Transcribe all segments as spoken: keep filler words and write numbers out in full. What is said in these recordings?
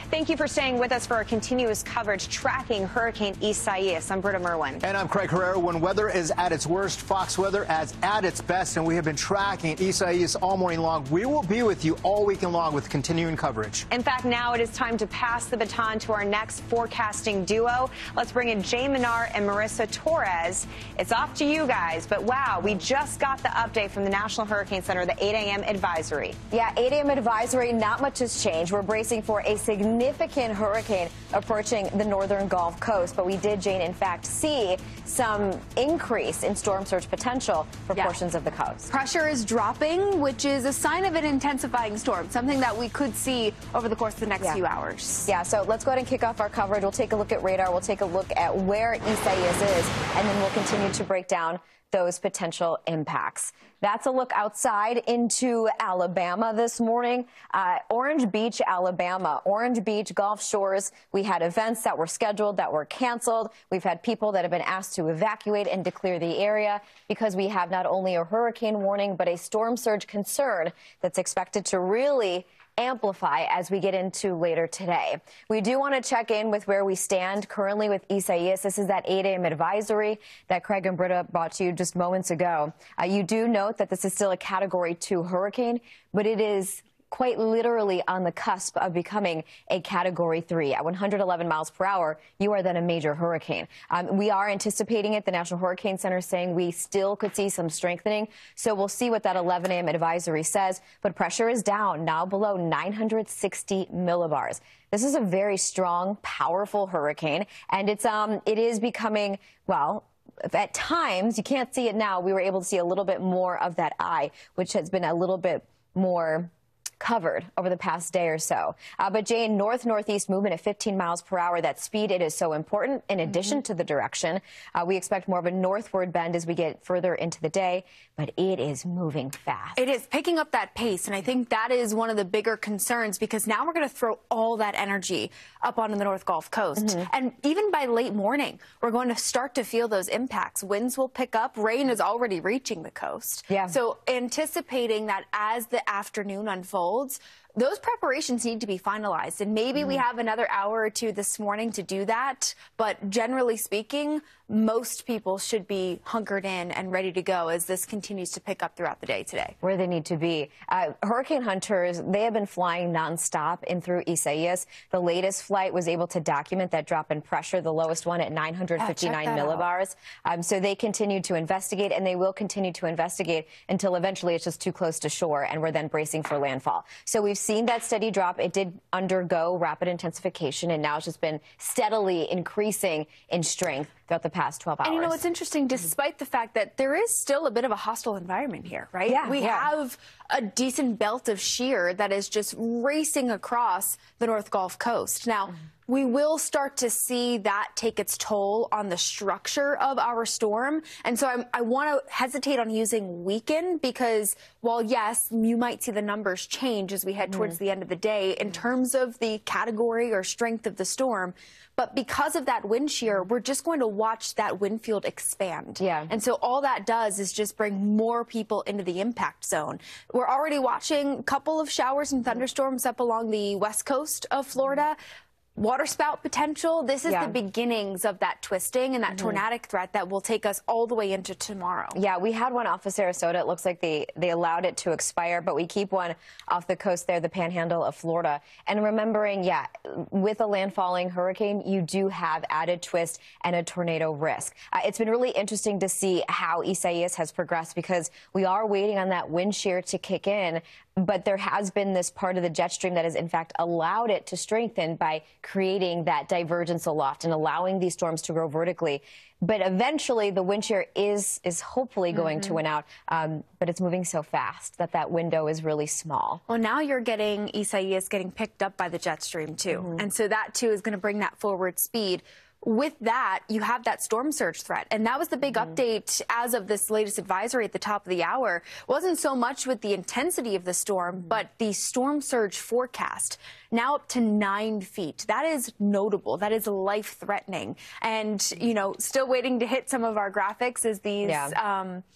Thank you for staying with us for our continuous coverage tracking Hurricane Isaias. I'm Britta Merwin. And I'm Craig Herrera. When weather is at its worst, Fox Weather is at its best, and we have been tracking Isaias all morning long. We will be with you all weekend long with continuing coverage. In fact, now it is time to pass the baton to our next forecasting duo. Let's bring in Jay Menard and Marissa Torres. It's off to you guys, but wow, we just got the update from the National Hurricane Center, the eight a m advisory. Yeah, eight a m advisory, not much has changed. We're bracing for a significant hurricane approaching the northern Gulf Coast, but we did, Jane, in fact, see some increase in storm surge potential for yeah. portions of the coast. Pressure is dropping, which is a sign of an intensifying storm, something that we could see over the course of the next yeah. few hours. Yeah, so let's go ahead and kick off our coverage. We'll take a look at radar. We'll take a look at where Isaias is, and then we'll continue to break down those potential impacts. That's a look outside into Alabama this morning. Uh, Orange Beach, Alabama. Orange Beach, Gulf Shores. We had events that were scheduled that were canceled. We've had people that have been asked to evacuate and to clear the area because we have not only a hurricane warning, but a storm surge concern that's expected to really amplify as we get into later today. We do want to check in with where we stand currently with Isaias. This is that eight a m advisory that Craig and Britta brought to you just moments ago. Uh, you do note that this is still a Category two hurricane, but it is quite literally on the cusp of becoming a Category three. At one hundred eleven miles per hour, you are then a major hurricane. Um, we are anticipating it. The National Hurricane Center is saying we still could see some strengthening. So we'll see what that eleven a m advisory says. But pressure is down, now below nine hundred sixty millibars. This is a very strong, powerful hurricane, and it's um it is becoming, well, at times, you can't see it now, we were able to see a little bit more of that eye, which has been a little bit more covered over the past day or so. Uh, but Jane, north-northeast movement at fifteen miles per hour, that speed, it is so important in addition mm-hmm. to the direction. Uh, we expect more of a northward bend as we get further into the day, but it is moving fast. It is picking up that pace, and I think that is one of the bigger concerns because now we're going to throw all that energy up onto the North Gulf Coast. Mm-hmm. And even by late morning, we're going to start to feel those impacts. Winds will pick up. Rain is already reaching the coast. Yeah. So anticipating that as the afternoon unfolds, those preparations need to be finalized, and maybe mm-hmm. we have another hour or two this morning to do that. But generally speaking, most people should be hunkered in and ready to go as this continues to pick up throughout the day today. Where they need to be. Uh, hurricane hunters, they have been flying nonstop in through Isaias. The latest flight was able to document that drop in pressure, the lowest one at nine hundred fifty-nine yeah, millibars. Um, so they continue to investigate, and they will continue to investigate until eventually it's just too close to shore, and we're then bracing for landfall. So we've seen that steady drop. It did undergo rapid intensification, and now it's just been steadily increasing in strength throughout the past twelve hours. And you know, it's interesting, despite the fact that there is still a bit of a hostile environment here, right? Yeah, we yeah. have a decent belt of shear that is just racing across the North Gulf Coast. Now, mm-hmm. we will start to see that take its toll on the structure of our storm. And so I'm, I want to hesitate on using weaken because while, yes, you might see the numbers change as we head mm-hmm. towards the end of the day in terms of the category or strength of the storm, but because of that wind shear, we're just going to watch that wind field expand. Yeah. And so all that does is just bring more people into the impact zone. We're already watching a couple of showers and thunderstorms up along the west coast of Florida. Waterspout potential. This is yeah. the beginnings of that twisting and that mm-hmm. tornadic threat that will take us all the way into tomorrow. Yeah, we had one off of Sarasota. It looks like they, they allowed it to expire, but we keep one off the coast there, the panhandle of Florida. And remembering, yeah, with a landfalling hurricane, you do have added twist and a tornado risk. Uh, it's been really interesting to see how Isaias has progressed because we are waiting on that wind shear to kick in, but there has been this part of the jet stream that has, in fact, allowed it to strengthen by creating that divergence aloft and allowing these storms to grow vertically. But eventually, the wind shear is is hopefully going mm-hmm. to win out. Um, but it's moving so fast that that window is really small. Well, now you're getting Isaias getting picked up by the jet stream, too. Mm-hmm. And so that, too, is going to bring that forward speed. With that, you have that storm surge threat. And that was the big mm-hmm. update as of this latest advisory at the top of the hour. It wasn't so much with the intensity of the storm, mm-hmm. but the storm surge forecast. Now up to nine feet. That is notable. That is life-threatening. And, you know, still waiting to hit some of our graphics as these... Yeah. Um,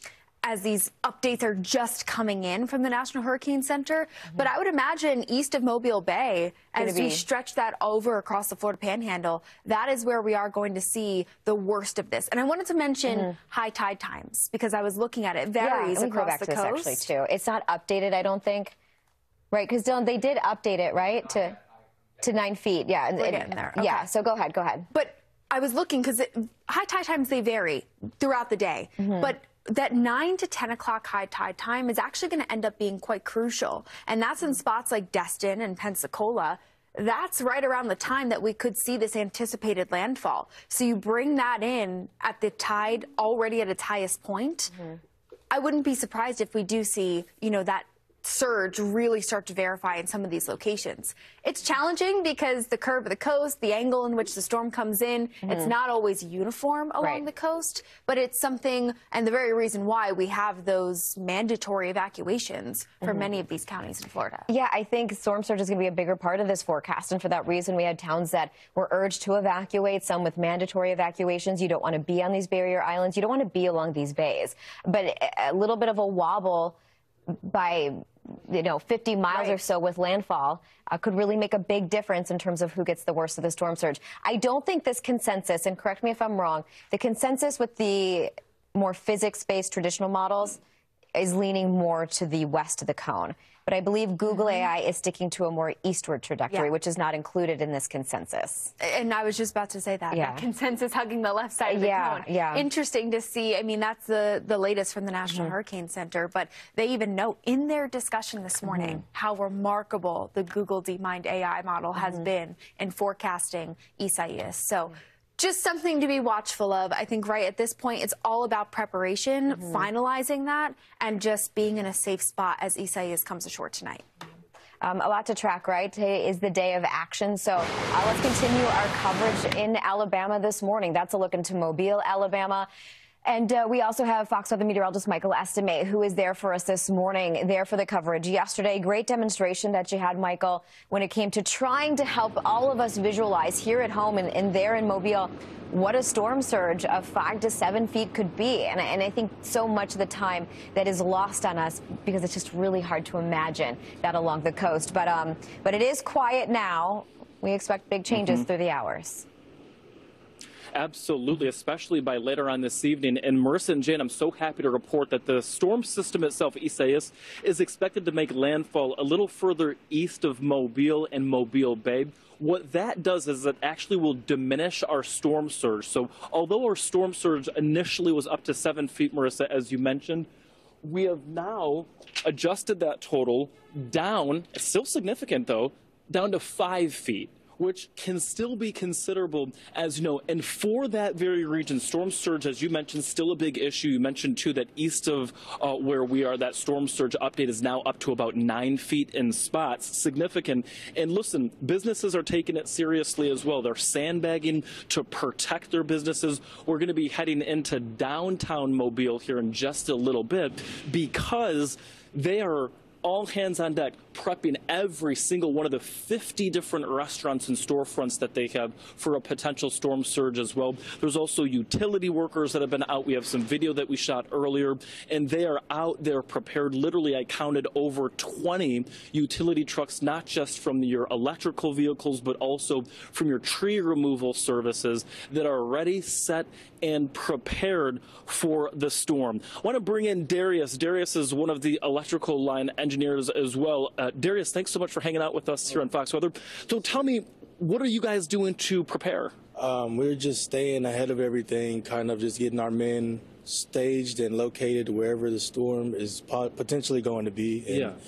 as these updates are just coming in from the National Hurricane Center. Mm-hmm. But I would imagine east of Mobile Bay, as we stretch that over across the Florida Panhandle, that is where we are going to see the worst of this. And I wanted to mention mm-hmm. high tide times, because I was looking at it. It varies yeah, across go back the to coast. This actually, too. It's not updated, I don't think. Right, because Dylan, they did update it, right, to to nine feet. Yeah, We're getting there. Okay. Yeah, so go ahead, go ahead. But I was looking, because high tide times, they vary throughout the day. Mm-hmm. But that nine to ten o'clock high tide time is actually going to end up being quite crucial. And that's in spots like Destin and Pensacola. That's right around the time that we could see this anticipated landfall. So you bring that in at the tide already at its highest point. Mm-hmm. I wouldn't be surprised if we do see, you know, that surge really start to verify in some of these locations. It's challenging because the curve of the coast, the angle in which the storm comes in, mm-hmm. it's not always uniform along right. the coast, but it's something, and the very reason why we have those mandatory evacuations for mm-hmm. many of these counties in Florida. Yeah, I think storm surge is going to be a bigger part of this forecast, and for that reason, we had towns that were urged to evacuate, some with mandatory evacuations. You don't want to be on these barrier islands. You don't want to be along these bays. But a little bit of a wobble by you know, fifty miles right. or so with landfall uh, could really make a big difference in terms of who gets the worst of the storm surge. I don't think this consensus, and correct me if I'm wrong, the consensus with the more physics-based traditional models is leaning more to the west of the cone. But I believe Google mm-hmm. A I is sticking to a more eastward trajectory, yeah. which is not included in this consensus. And I was just about to say that. Yeah. That consensus hugging the left side of the yeah, cone. Yeah. Interesting to see. I mean, that's the, the latest from the National mm-hmm. Hurricane Center. But they even note in their discussion this morning mm-hmm. how remarkable the Google DeepMind A I model has mm-hmm. been in forecasting Isaias. So mm-hmm. just something to be watchful of. I think right at this point, it's all about preparation, mm-hmm. finalizing that, and just being in a safe spot as Isaias comes ashore tonight. Um, a lot to track, right? Today is the day of action. So uh, let's continue our coverage in Alabama this morning. That's a look into Mobile, Alabama. And uh, we also have Fox Weather meteorologist Michael Estimate, who is there for us this morning, there for the coverage. Yesterday, great demonstration that you had, Michael, when it came to trying to help all of us visualize here at home and, and there in Mobile what a storm surge of five to seven feet could be. And, and I think so much of the time that is lost on us because it's just really hard to imagine that along the coast. But, um, but it is quiet now. We expect big changes mm-hmm. through the hours. Absolutely, especially by later on this evening. And Marissa and Jane, I'm so happy to report that the storm system itself, Isaias, is expected to make landfall a little further east of Mobile and Mobile Bay. What that does is it actually will diminish our storm surge. So although our storm surge initially was up to seven feet, Marissa, as you mentioned, we have now adjusted that total down, still significant though, down to five feet. Which can still be considerable, as you know. And for that very region, storm surge, as you mentioned, still a big issue. You mentioned, too, that east of uh, where we are, that storm surge update is now up to about nine feet in spots. Significant. And listen, businesses are taking it seriously as well. They're sandbagging to protect their businesses. We're going to be heading into downtown Mobile here in just a little bit because they are all hands on deck, prepping every single one of the fifty different restaurants and storefronts that they have for a potential storm surge as well. There's also utility workers that have been out. We have some video that we shot earlier, and they are out there prepared. Literally, I counted over twenty utility trucks, not just from your electrical vehicles, but also from your tree removal services that are ready, set, and prepared for the storm. I want to bring in Darius. Darius is one of the electrical line engineers as well. Uh, Darius, thanks so much for hanging out with us here on Fox Weather. So tell me, what are you guys doing to prepare? Um, we're just staying ahead of everything, kind of just getting our men staged and located wherever the storm is potentially going to be. And yeah.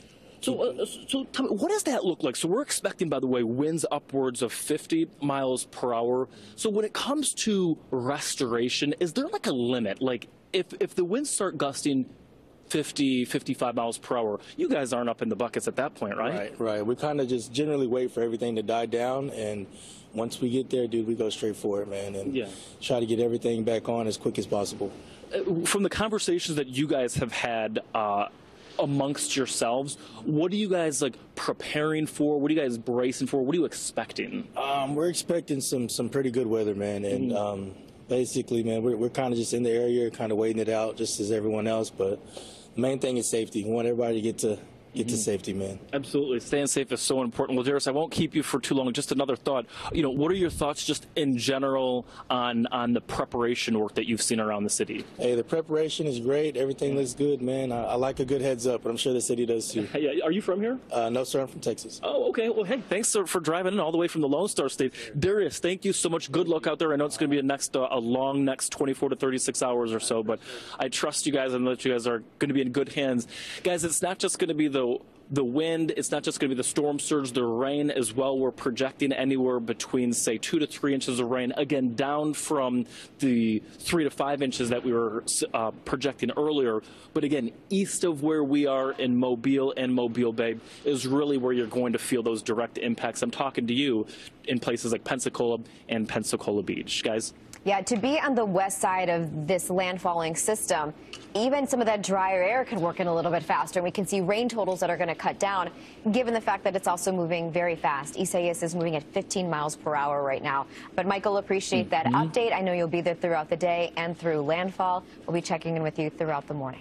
So, uh, so tell me, what does that look like? So we're expecting, by the way, winds upwards of fifty miles per hour. So when it comes to restoration, is there like a limit? Like if, if the winds start gusting fifty, fifty-five miles per hour, you guys aren't up in the buckets at that point, right? Right, right. We kind of just generally wait for everything to die down, and once we get there, dude, we go straight for it, man, and yeah. try to get everything back on as quick as possible. Uh, from the conversations that you guys have had uh, amongst yourselves, what are you guys like preparing for? What are you guys bracing for? What are you expecting? Um, we're expecting some some pretty good weather, man, and mm. um, basically, man, we're, we're kind of just in the area, kind of waiting it out, just as everyone else. But the main thing is safety. We want everybody to get to get mm-hmm. to safety, man. Absolutely. Staying safe is so important. Well, Darius, I won't keep you for too long. Just another thought. You know, what are your thoughts just in general on, on the preparation work that you've seen around the city? Hey, the preparation is great. Everything looks good, man. I, I like a good heads up, but I'm sure the city does too. Yeah, are you from here? Uh, no, sir. I'm from Texas. Oh, okay. Well, hey, thanks for, for driving in all the way from the Lone Star State. Darius, thank you so much. Good luck out there. I know it's going to be a next uh, a long next twenty-four to thirty-six hours or so, but I trust you guys and know that you guys are going to be in good hands. Guys, it's not just going to be the The wind, it's not just going to be the storm surge, the rain as well. We're projecting anywhere between, say, two to three inches of rain, again, down from the three to five inches that we were uh, projecting earlier. But again, east of where we are in Mobile and Mobile Bay is really where you're going to feel those direct impacts. I'm talking to you in places like Pensacola and Pensacola Beach. Guys? Yeah, to be on the west side of this landfalling system, even some of that drier air can work in a little bit faster. And we can see rain totals that are going to cut down, given the fact that it's also moving very fast. Isaias is moving at fifteen miles per hour right now. But, Michael, appreciate that mm-hmm. update. I know you'll be there throughout the day and through landfall. We'll be checking in with you throughout the morning.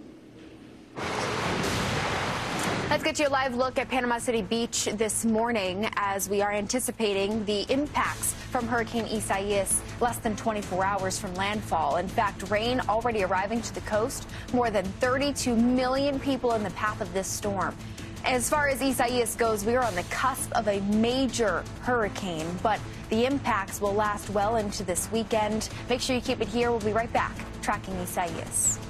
Let's get you a live look at Panama City Beach this morning as we are anticipating the impacts from Hurricane Isaias less than twenty-four hours from landfall. In fact, rain already arriving to the coast, more than thirty-two million people in the path of this storm. As far as Isaias goes, we are on the cusp of a major hurricane, but the impacts will last well into this weekend. Make sure you keep it here. We'll be right back tracking Isaias.